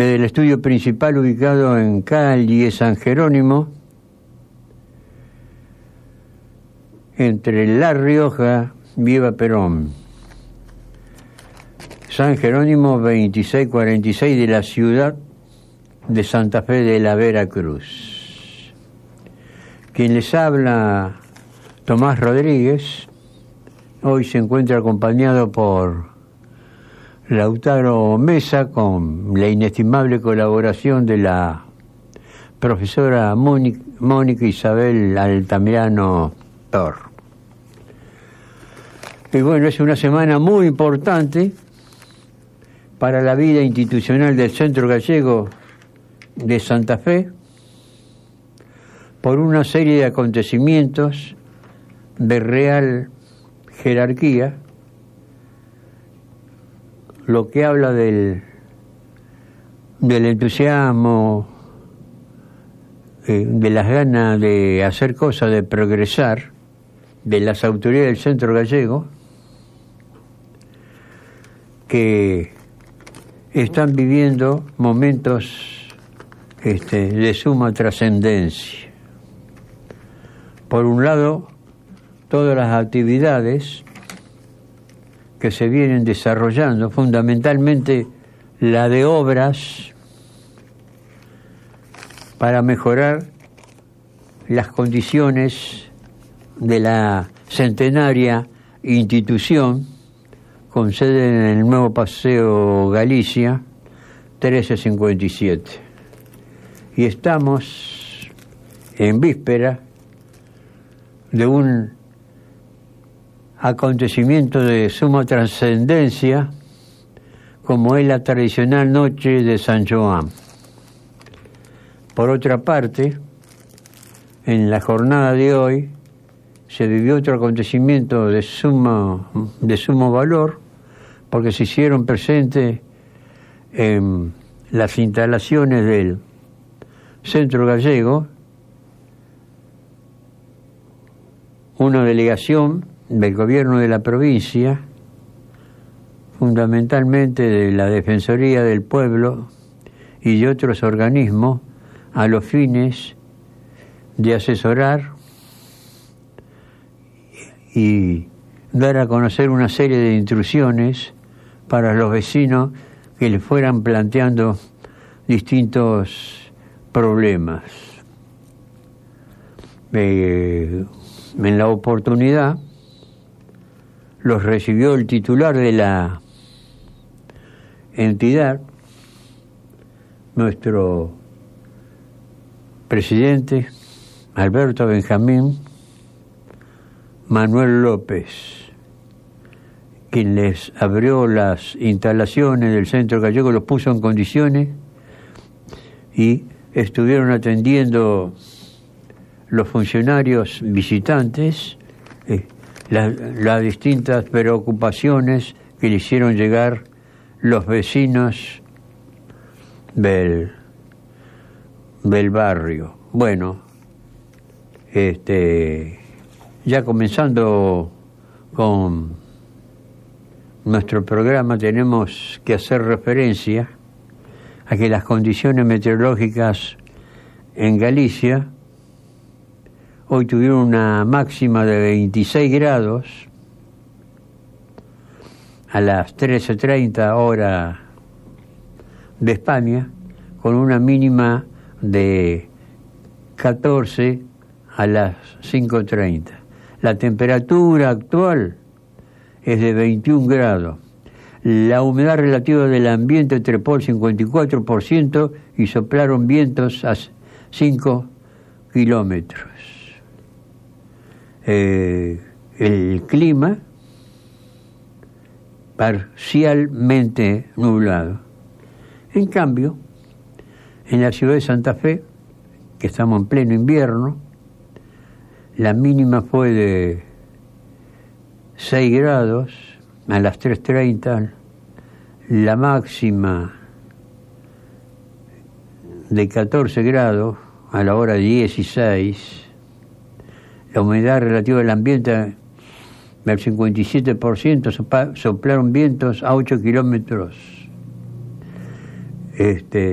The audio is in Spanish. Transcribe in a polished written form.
desde el estudio principal ubicado en calle San Jerónimo, entre La Rioja y Eva Perón. San Jerónimo 2646 de la ciudad de Santa Fe de la Veracruz. Quien les habla, Tomás Rodríguez, hoy se encuentra acompañado por Lautaro Mesa, con la inestimable colaboración de la profesora Mónica Isabel Altamirano Thor. Y bueno, es una semana muy importante para la vida institucional del Centro Gallego de Santa Fe, por una serie de acontecimientos de real jerarquía, lo que habla del entusiasmo, de las ganas de hacer cosas, de progresar, de las autoridades del Centro Gallego, que están viviendo momentos de suma trascendencia. Por un lado, todas las actividades que se vienen desarrollando, fundamentalmente la de obras para mejorar las condiciones de la centenaria institución con sede en el nuevo Paseo Galicia 1357. Y estamos en víspera de un acontecimiento de suma trascendencia como es la tradicional noche de San Joan. Por otra parte, en la jornada de hoy se vivió otro acontecimiento de sumo valor, porque se hicieron presentes en las instalaciones del Centro Gallego una delegación del gobierno de la provincia, fundamentalmente de la Defensoría del Pueblo y de otros organismos, a los fines de asesorar y dar a conocer una serie de instrucciones para los vecinos que les fueran planteando distintos problemas. En la oportunidad los recibió el titular de la entidad, nuestro presidente Alberto Benjamín Manuel López, quien les abrió las instalaciones del Centro Gallego, los puso en condiciones y estuvieron atendiendo los funcionarios visitantes las distintas preocupaciones que le hicieron llegar los vecinos del barrio. Bueno, ya comenzando con nuestro programa, tenemos que hacer referencia a que las condiciones meteorológicas en Galicia hoy tuvieron una máxima de 26 grados a las 13:30 hora de España, con una mínima de 14 a las 5:30. La temperatura actual es de 21 grados. La humedad relativa del ambiente trepó al 54% y soplaron vientos a 5 kilómetros. El clima parcialmente nublado. En cambio, en la ciudad de Santa Fe, que estamos en pleno invierno, la mínima fue de 6 grados a las 3:30, la máxima de 14 grados a la hora 16, la humedad relativa del ambiente del 57%, soplaron vientos a 8 kilómetros